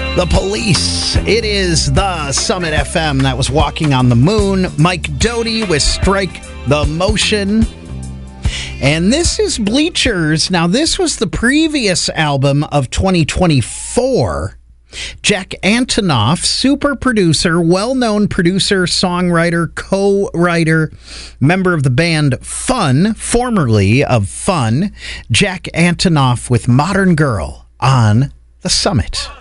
The Police. It is the Summit FM that was Walking on the Moon. Mike Doty with Strike the Motion. And this is Bleachers. Now, this was the previous album of 2024. Jack Antonoff, super producer, well-known producer, songwriter, co-writer, member of the band Fun, formerly of Fun. Jack Antonoff with Modern Girl on the Summit.